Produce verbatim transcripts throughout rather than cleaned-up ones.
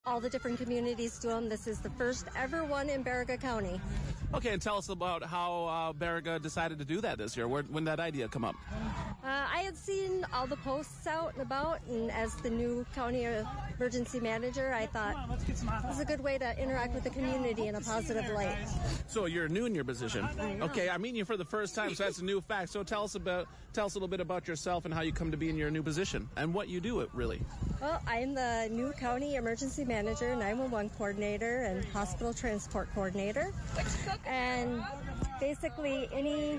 All the different communities do them. This is the first ever one in Baraga County. Okay, and tell us about how uh, Baraga decided to do that this year. Where, when did that idea come up? Uh, I had seen all the posts out and about, and as the new county emergency manager, I thought this was a good way to interact with the community in a positive light. So you're new in your position. Okay, I'm meeting you for the first time, so that's a new fact. So tell us about, tell us a little bit about yourself and how you come to be in your new position and what you do, it really. Well, I'm the new county emergency manager, nine one one coordinator, and hospital transport coordinator. And basically any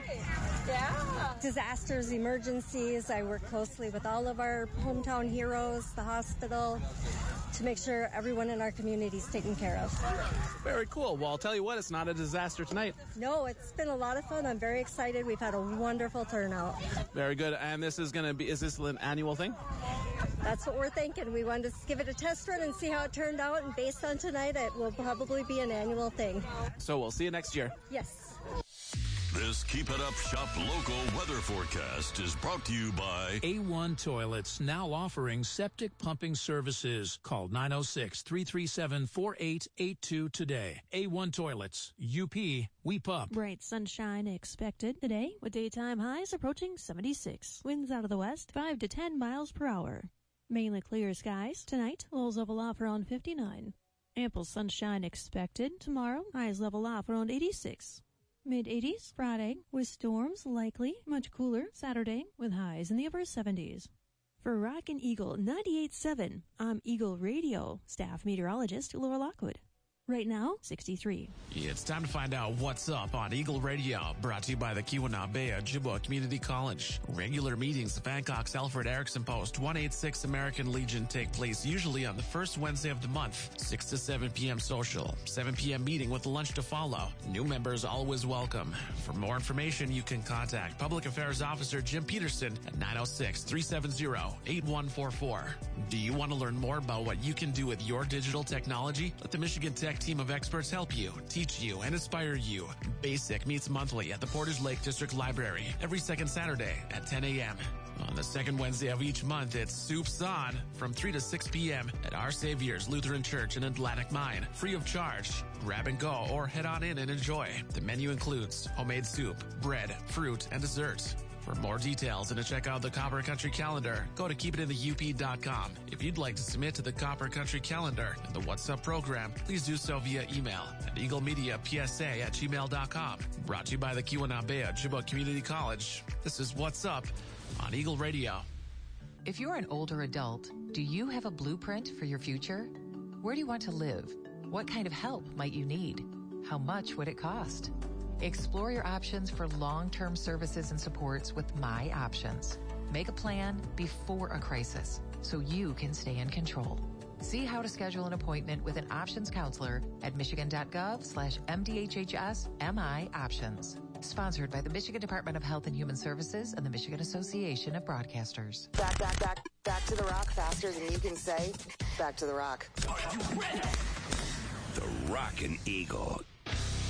disasters, emergencies, I work closely with all of our hometown heroes, the hospital, to make sure everyone in our community is taken care of. Very cool. Well, I'll tell you what, it's not a disaster tonight. No, it's been a lot of fun. I'm very excited. We've had a wonderful turnout. Very good. And this is going to be, is this an annual thing? That's what we're thinking. We wanted to give it a test run and see how it turned out, and based on tonight, it will probably be an annual thing. So we'll see you next year. Yes. This Keep It Up Shop local weather forecast is brought to you by A one Toilets, now offering septic pumping services. Call nine oh six, three three seven, four eight eight two today. A one Toilets, U P, we pump. Bright sunshine expected today with daytime highs approaching seventy-six. Winds out of the west, five to ten miles per hour. Mainly clear skies. Tonight, lows level off around fifty-nine. Ample sunshine expected. Tomorrow, highs level off around eighty-six. Mid-eighties Friday with storms likely. Much cooler Saturday with highs in the upper seventies. For Rockin' Eagle ninety-eight point seven, I'm Eagle Radio staff meteorologist Laura Lockwood. Right now, sixty-three. It's time to find out what's up on Eagle Radio, brought to you by the Keweenaw Ojibwa Community College. Regular meetings of Hancock's Alfred Erickson Post one eighty-six American Legion take place usually on the first Wednesday of the month, six to seven p.m. social, seven p.m. meeting with lunch to follow. New members always welcome. For more information, you can contact Public Affairs Officer Jim Peterson at nine oh six, three seven zero, eight one four four. Do you want to learn more about what you can do with your digital technology? Let the Michigan Tech team of experts help you, teach you, and inspire you. BASIC meets monthly at the Portage Lake District Library every second Saturday at ten a.m. On the second Wednesday of each month, it's Soups On from three to six p.m. at Our Savior's Lutheran Church in Atlantic Mine, free of charge. Grab and go or head on in and enjoy. The menu includes homemade soup, bread, fruit, and dessert. For more details and to check out the Copper Country Calendar, go to keep it in the U P dot com. If you'd like to submit to the Copper Country Calendar and the What's Up program, please do so via email at eagle media p s a at gmail dot com. Brought to you by the Keweenaw Ojibwa Community College. This is What's Up on Eagle Radio. If you're an older adult, do you have a blueprint for your future? Where do you want to live? What kind of help might you need? How much would it cost? Explore your options for long-term services and supports with My Options. Make a plan before a crisis so you can stay in control. See how to schedule an appointment with an options counselor at michigan.gov slash MDHHS MI Options. Sponsored by the Michigan Department of Health and Human Services and the Michigan Association of Broadcasters. Back, back, back, back to the rock faster than you can say. Back to the rock. The Rockin' Eagle